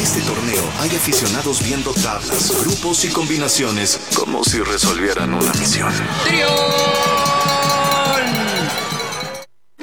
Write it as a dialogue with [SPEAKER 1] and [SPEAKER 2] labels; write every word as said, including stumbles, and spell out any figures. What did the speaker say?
[SPEAKER 1] este torneo hay aficionados viendo tablas, grupos y combinaciones como si resolvieran una misión.
[SPEAKER 2] ¡Trío!